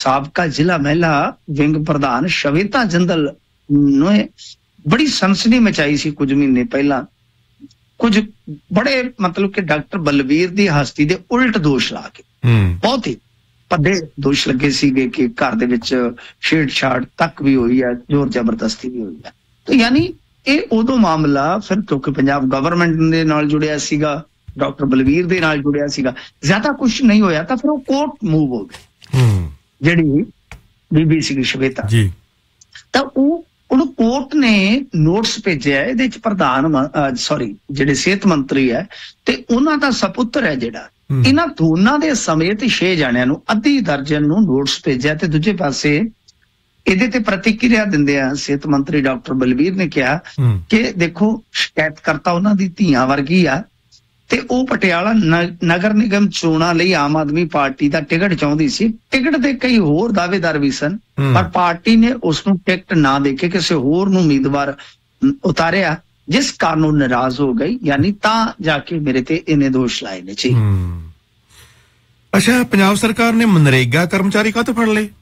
ਸਾਬਕਾ ਜ਼ਿਲ੍ਹਾ ਮਹਿਲਾ ਵਿੰਗ ਪ੍ਰਧਾਨ ਸ਼ਵੇਤਾ ਜਿੰਦਲ ਨੇ ਬੜੀ ਸਨਸਨੀ ਮਚਾਈ ਸੀ ਕੁਝ ਮਹੀਨੇ ਪਹਿਲਾਂ, ਕੁਝ ਬੜੇ ਮਤਲਬ ਕਿ ਡਾਕਟਰ ਬਲਵੀਰ ਦੀ ਹਸਤੀ ਦੇ ਉਲਟ ਦੋਸ਼ ਲਾ ਕੇ ਬਹੁਤ ਹੀ ਭੱਦੇ ਦੋਸ਼ ਲੱਗੇ ਸੀਗੇ ਕਿ ਘਰ ਦੇ ਵਿੱਚ ਛੇੜਛਾੜ ਤੱਕ ਵੀ ਹੋਈ ਹੈ, ਜ਼ੋਰ ਜ਼ਬਰਦਸਤੀ ਵੀ ਹੋਈ ਹੈ। ਤੇ ਯਾਨੀ ਇਹ ਉਦੋਂ ਮਾਮਲਾ ਫਿਰ ਕਿਉਂਕਿ ਪੰਜਾਬ ਗਵਰਨਮੈਂਟ ਦੇ ਨਾਲ ਜੁੜਿਆ ਸੀਗਾ, ਡਾਕਟਰ ਬਲਵੀਰ ਦੇ ਨਾਲ ਜੁੜਿਆ ਸੀਗਾ, ਜ਼ਿਆਦਾ ਕੁਛ ਨਹੀਂ ਹੋਇਆ ਤਾਂ ਫਿਰ ਉਹ ਕੋਰਟ ਮੂਵ ਹੋ ਗਈ ਜਿਹੜੀ ਬੀਬੀ ਸੀਗੀ ਸ਼ਵੇਤਾ ਜੀ। ਤਾਂ ਉਹਨੂੰ ਕੋਰਟ ਨੇ ਨੋਟਿਸ ਭੇਜਿਆ, ਇਹਦੇ ਚ ਜਿਹੜੇ ਸਿਹਤ ਮੰਤਰੀ ਹੈ ਤੇ ਉਹਨਾਂ ਦਾ ਸਪੁੱਤਰ ਹੈ ਜਿਹੜਾ, ਇਹਨਾਂ ਦੋਨਾਂ ਦੇ ਸਮੇਤ 6 ਜਣਿਆਂ ਨੂੰ ਅੱਧੀ ਦਰਜਨ ਨੂੰ ਨੋਟਿਸ ਭੇਜਿਆ। ਤੇ ਦੂਜੇ ਪਾਸੇ ਇਹਦੇ ਤੇ ਪ੍ਰਤੀਕਿਰਿਆ ਦਿੰਦੇ ਆ ਸਿਹਤ ਮੰਤਰੀ ਡਾਕਟਰ ਬਲਵੀਰ ਨੇ ਕਿਹਾ ਕਿ ਦੇਖੋ ਸ਼ਿਕਾਇਤਕਰਤਾ ਉਹਨਾਂ ਦੀ ਧੀਆਂ ਵਰਗੀ ਆ ਤੇ ਉਹ ਪਟਿਆਲਾ ਨਗਰ ਨਿਗਮ ਚੋਣਾਂ ਲਈ ਆਮ ਆਦਮੀ ਪਾਰਟੀ ਦਾ ਟਿਕਟ ਚਾਹੁੰਦੀ ਸੀ। ਟਿਕਟ ਦੇ ਕਈ ਹੋਰ ਦਾਅਵੇਦਾਰ ਵੀ ਸਨ, ਪਰ ਪਾਰਟੀ ਨੇ ਉਸ ਨੂੰ ਟਿਕਟ ਨਾ ਦੇ ਕੇ ਕਿਸੇ ਹੋਰ ਨੂੰ ਉਮੀਦਵਾਰ ਉਤਾਰਿਆ, ਜਿਸ ਕਾਰਨ ਉਹ ਨਾਰਾਜ਼ ਹੋ ਗਈ। ਯਾਨੀ ਤਾਂ ਜਾ ਕੇ ਮੇਰੇ ਤੇ ਇਹਨੇ ਦੋਸ਼ ਲਾਏ ਨੇ ਜੀ। ਅੱਛਾ, ਪੰਜਾਬ ਸਰਕਾਰ ਨੇ ਮਨਰੇਗਾ ਕਰਮਚਾਰੀ ਕਾਹਤੋਂ ਫੜ ਲਏ?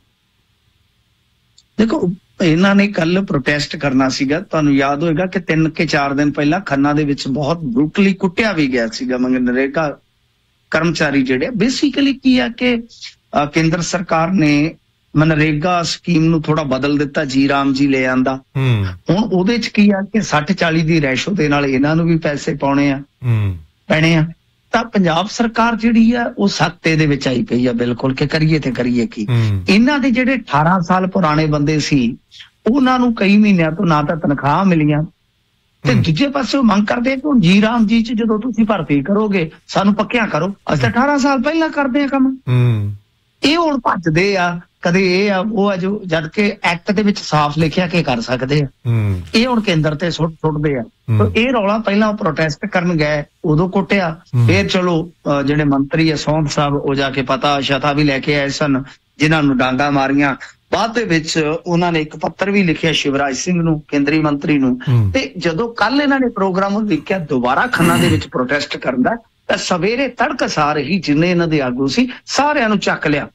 ਦੇਖੋ, ਇਹਨਾਂ ਨੇ ਕੱਲ ਪ੍ਰੋਟੈਸਟ ਕਰਨਾ ਸੀਗਾ। ਤੁਹਾਨੂੰ ਯਾਦ ਹੋਏਗਾ ਕਿ 3 ਕੇ 4 ਦਿਨ ਪਹਿਲਾਂ ਖੰਨਾ ਦੇ ਵਿੱਚ ਬਹੁਤ ਬਰੂਟਲੀ ਕੁੱਟਿਆ ਵੀ ਗਿਆ ਸੀਗਾ ਮਨਰੇਗਾ ਕਰਮਚਾਰੀ ਜਿਹੜੇ। ਬੇਸਿਕਲੀ ਕੀ ਆ ਕਿ ਕੇਂਦਰ ਸਰਕਾਰ ਨੇ ਮਨਰੇਗਾ ਸਕੀਮ ਨੂੰ ਥੋੜਾ ਬਦਲ ਦਿੱਤਾ, ਜੀ ਰਾਮ ਜੀ ਲੈ ਆਂਦਾ। ਹੁਣ ਉਹਦੇ ਚ ਕੀ ਆ ਕਿ 60-40 ਦੀ ਰੈਸ਼ੋ ਦੇ ਨਾਲ ਇਹਨਾਂ ਨੂੰ ਵੀ ਪੈਸੇ ਪੈਣੇ ਆ। ਤਾਂ ਪੰਜਾਬ ਸਰਕਾਰ ਜਿਹੜੀ ਆ ਉਹ ਸਖਤੇ ਦੇ ਵਿੱਚ ਆਈ ਪਈ ਆ ਬਿਲਕੁਲ, ਕਿ ਕਰੀਏ ਤੇ ਕਰੀਏ ਕੀ। ਇਹਨਾਂ ਦੇ ਜਿਹੜੇ 18 ਸਾਲ ਪੁਰਾਣੇ ਬੰਦੇ ਸੀ ਉਹਨਾਂ ਨੂੰ ਕਈ ਮਹੀਨਿਆਂ ਤੋਂ ਨਾ ਤਾਂ ਤਨਖਾਹ ਮਿਲੀਆਂ, ਤੇ ਦੂਜੇ ਪਾਸੇ ਉਹ ਮੰਗ ਕਰਦੇ ਕਿ ਹੁਣ ਜੀ ਰਾਮ ਜੀ ਚ ਜਦੋਂ ਤੁਸੀਂ ਭਰਤੀ ਕਰੋਗੇ ਸਾਨੂੰ ਪੱਕਿਆਂ ਕਰੋ, ਅਸੀਂ ਤਾਂ 18 ਸਾਲ ਪਹਿਲਾਂ ਕਰਦੇ ਆ ਕੰਮ। ਇਹ ਹੁਣ ਭੱਜਦੇ ਆ, ਕਦੇ ਇਹ ਆ ਉਹ ਆ, ਜੋ ਜਦ ਕਿ ਐਕਟ ਦੇ ਵਿੱਚ ਸਾਫ਼ ਲਿਖਿਆ ਕਿ ਕਰ ਸਕਦੇ ਆ, ਇਹ ਹੁਣ ਕੇਂਦਰ ਤੇ ਸੁੱਟਦੇ ਆ। ਇਹ ਰੌਲਾ ਪਹਿਲਾਂ ਪ੍ਰੋਟੈਸਟ ਕਰਨ ਗਏ ਉਦੋਂ ਕੁੱਟਿਆ, ਫਿਰ ਚਲੋ ਜਿਹੜੇ ਮੰਤਰੀ ਆ ਸੌਂਦ ਸਾਹਿਬ ਉਹ ਜਾ ਕੇ ਪਤਾ ਸ਼ਤਾ ਵੀ ਲੈ ਕੇ ਆਏ ਸਨ, ਜਿਨ੍ਹਾਂ ਨੂੰ ਡਾਂਗਾ ਮਾਰੀਆਂ। ਬਾਅਦ ਦੇ ਵਿੱਚ ਉਹਨਾਂ ਨੇ ਇੱਕ ਪੱਤਰ ਵੀ ਲਿਖਿਆ ਸ਼ਿਵਰਾਜ ਸਿੰਘ ਨੂੰ, ਕੇਂਦਰੀ ਮੰਤਰੀ ਨੂੰ। ਤੇ ਜਦੋਂ ਕੱਲ ਇਹਨਾਂ ਨੇ ਪ੍ਰੋਗਰਾਮ ਲਿਖਿਆ ਦੁਬਾਰਾ ਖੰਨਾ ਦੇ ਵਿੱਚ ਪ੍ਰੋਟੈਸਟ ਕਰਨ ਦਾ, ਤਾਂ ਸਵੇਰੇ ਤੜਕਸਾਰ ਹੀ ਜਿੰਨੇ ਇਹਨਾਂ ਦੇ ਆਗੂ ਸੀ ਸਾਰਿਆਂ ਨੂੰ ਚੱਕ ਲਿਆ।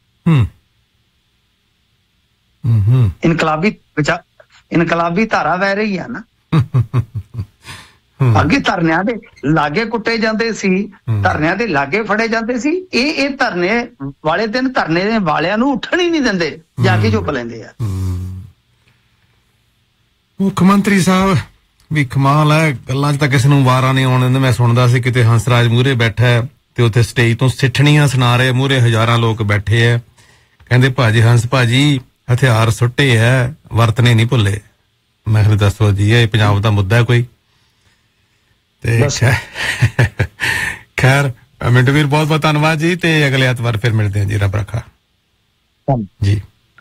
ਇਨਕਲਾਬੀ ਧਾਰਾ ਵਹਿ ਰਹੀ ਆ ਨਾ। ਅੱਗੇ ਧਰਨਿਆਂ ਦੇ ਲਾਗੇ ਕੁੱਟੇ ਜਾਂਦੇ ਸੀ, ਧਰਨਿਆਂ ਦੇ ਲਾਗੇ ਫੜੇ ਜਾਂਦੇ ਸੀ। ਇਹ ਧਰਨੇ ਵਾਲੇ ਦਿਨ ਧਰਨੇ ਵਾਲਿਆਂ ਨੂੰ ਉੱਠਣ ਹੀ ਨਹੀਂ ਦਿੰਦੇ, ਜਾ ਕੇ ਚੁੱਪ ਲੈਂਦੇ ਆ। ਮੁੱਖ ਮੰਤਰੀ ਸਾਹਿਬ ਵੀ ਕਮਾਲ ਹੈ, ਗੱਲਾਂ 'ਚ ਤਾਂ ਕਿਸੇ ਨੂੰ ਵਾਰਾ ਨਹੀਂ ਆਉਣ ਦਿੰਦੇ। ਮੈਂ ਸੁਣਦਾ ਸੀ ਕਿਤੇ ਹੰਸਰਾਜ ਮੂਹਰੇ ਬੈਠਾ ਤੇ ਉੱਥੇ ਸਟੇਜ ਤੋਂ ਸਿੱਠਣੀਆਂ ਸੁਣਾ ਰਹੇ, ਮੂਹਰੇ ਹਜ਼ਾਰਾਂ ਲੋਕ ਬੈਠੇ ਆ, ਕਹਿੰਦੇ ਭਾਜੀ ਹੰਸ ਭਾਜੀ ਹਥਿਆਰ ਸੁੱਟੇ ਹੈ, ਵਰਤਨੇ ਨਹੀਂ ਭੁੱਲੇ। ਮੈਂ ਕਿਹਾ ਦੱਸੋ ਜੀ, ਇਹ ਪੰਜਾਬ ਦਾ ਮੁੱਦਾ ਕੋਈ? ਤੇ ਖੈਰ ਮਿੰਟੂ ਵੀਰ ਬਹੁਤ ਬਹੁਤ ਧੰਨਵਾਦ ਜੀ, ਤੇ ਅਗਲੇ ਐਤਵਾਰ ਫਿਰ ਮਿਲਦੇ ਹਾਂ ਜੀ। ਰੱਬ ਰੱਖਾ ਜੀ।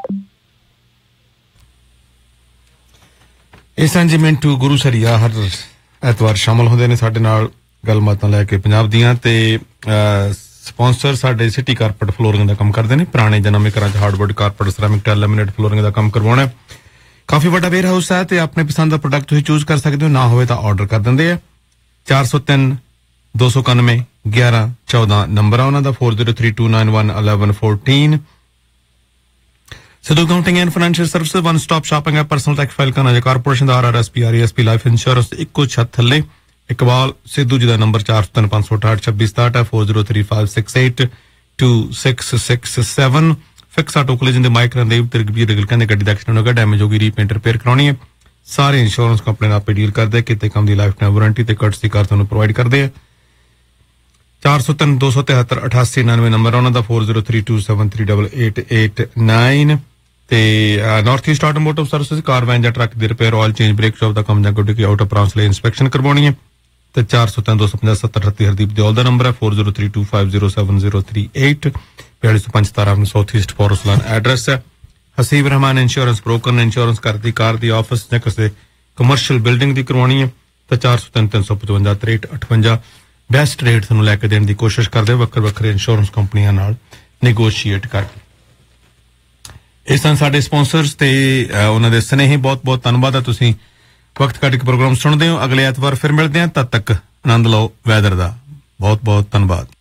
ਇਹ ਸੰਜੀ ਮਿੰਟੂ ਗੁਰੂ ਸਰੀਆ ਹਰ ਐਤਵਾਰ ਸ਼ਾਮਲ ਹੁੰਦੇ ਨੇ ਸਾਡੇ ਨਾਲ ਗੱਲਬਾਤਾਂ ਲੈ ਕੇ ਪੰਜਾਬ ਦੀਆਂ। ਤੇ ਸਪਾਂਸਰ ਸਾਡੇ ਸਿਟੀ ਕਾਰਪੇਟ ਫਲੋਰਿੰਗ ਦਾ ਕੰਮ ਕਰਦੇ ਨੇ, ਪੁਰਾਣੇ ਜਾਂ ਨਵੇਂ ਘਰਾਂ 'ਚ hardwood carpet, ceramic tile, laminate flooring ਦਾ ਕੰਮ ਕਰਵਾਉਣਾ। ਕਾਫੀ ਵੱਡਾ ਵੇਅਰ ਹਾਊਸ ਹੈ ਤੇ ਆਪਣੇ ਪਸੰਦ ਦਾ ਪ੍ਰੋਡਕਟ ਤੁਸੀਂ ਚੂਜ਼ ਕਰ ਸਕਦੇ ਹੋ, ਨਾ ਹੋਵੇ ਤਾਂ ਆਰਡਰ ਕਰ ਦਿੰਦੇ ਆ। 403 291 1114 ਨੰਬਰ ਆ ਉਹਨਾਂ ਦਾ, 4032911114। Sidhu Accounting and Financial Services, one stop shopping ਹੈ ਪਰਸਨਲ ਟੈਕਸ ਫਾਈਲ ਕਰਨਾ ਜਾਂ ਕਾਰਪੋਰੇਸ਼ਨ ਦਾ RRSP, RESP, ਲਾਈਫ ਇੰਸ਼ੋਰੈਂਸ ਇੱਕੋ ਛੱਤ ਥੱਲੇ। ਇਕਬਾਲ ਸਿੱਧੂ ਜੀ ਦਾ ਨੰਬਰ 403 568 2667 ਹੈ, 4035682667। ਫਿਕਸ ਆਟੋ ਕੋਲੇਜਨ ਦੇ ਮਾਈਕ ਰੰਦੇਵ ਤੇ ਰਗਵੀਰ ਰਗਲ ਕਹਿੰਦੇ ਗੱਡੀ ਦਾ ਐਕਸੀਡੈਂਟ ਹੋ ਗਿਆ, ਡੈਮੇਜ ਹੋ ਗਈ, ਰੀਪੇਂਟ ਰਿਪੇਅਰ ਕਰਾਉਣੀ ਹੈ। ਸਾਰੇ ਇੰਸ਼ੋਰੈਂਸ ਕੰਪਨੀ ਨਾਲ ਆਪੇ ਡੀਲ ਕਰਦੇ, ਕਿਤੇ ਕੰਮ ਦੀ ਲਾਈਫ ਟਾਈਮ ਵਾਰੰਟੀ ਤੇ ਕਰਟਸੀ ਕਾਰ ਤੁਹਾਨੂੰ ਪ੍ਰੋਵਾਈਡ ਕਰਦੇ ਆ। 403 273 8899 ਨੰਬਰ ਉਹਨਾਂ ਦਾ, 4032738889। ਤੇ ਨਾਰਥ ਈਸਟ ਆਟੋਮੋਟਿਵ ਸਰਵਿਸਿਜ਼, ਕਾਰ ਵੈਨ ਜਾਂ ਟਰੱਕ ਦੀ repair, oil change, break shop ਦਾ ਕੰਮ ਜਾਂ ਗੱਡੀ ਦੀ ਆਊਟ ਆਫ ਬ੍ਰਾਂਚ ਲਈ ਇੰਸਪੈਕਸ਼ਨ ਕਰਵਾਉਣੀ ਹੈ। ਤੇ 403 250 7038 ਹਰਦੀਪ ਦਿਓਲ ਦਾ ਨੰਬਰ ਹੈ, 4032507038। 4205 ਸਾਊਥ ਈਸਟ ਫੋਰਸਲਾਨ ਐਡਰੈਸ ਹੈ। ਹਸੀਬ ਰਹਿਮਾਨ ਇੰਸ਼ੋਰੈਂਸ ਬ੍ਰੋਕਰ ਨੇ ਇੰਸ਼ੋਰੈਂਸ ਕਰਦੀ ਕਾਰ ਦੀ ਆਫਿਸ ਜਾਂ ਕਿਸੇ ਕਮਰਸ਼ੀਅਲ ਬਿਲਡਿੰਗ ਦੀ ਕਰਵਾਉਣੀ ਹੈ। ਤੇ 403 355 6358 ਬੈਸਟ ਰੇਟ ਤੁਹਾਨੂੰ ਲੈ ਕੇ ਦੇਣ ਦੀ ਕੋਸ਼ਿਸ਼ ਕਰਦੇ, ਵੱਖਰੇ ਇੰਸ਼ੋਰੈਂਸ ਕੰਪਨੀਆਂ ਨਾਲ ਨੈਗੋਸ਼ੀਏਟ ਕਰਕੇ। ਇਹ ਸਨ ਸਾਡੇ ਸਪਾਂਸਰਸ ਤੇ ਉਹਨਾਂ ਦੇ ਸਨੇਹੀ। ਬਹੁਤ ਬਹੁਤ ਧੰਨਵਾਦ ਹੈ, ਤੁਸੀਂ ਵਕਤ ਕੱਢ ਕੇ ਪ੍ਰੋਗਰਾਮ ਸੁਣਦੇ ਹੋ। ਅਗਲੇ ਐਤਵਾਰ ਫਿਰ ਮਿਲਦੇ ਹਾਂ, ਤਦ ਤੱਕ ਆਨੰਦ ਲਓ ਵੈਦਰ ਦਾ। ਬਹੁਤ ਬਹੁਤ ਧੰਨਵਾਦ।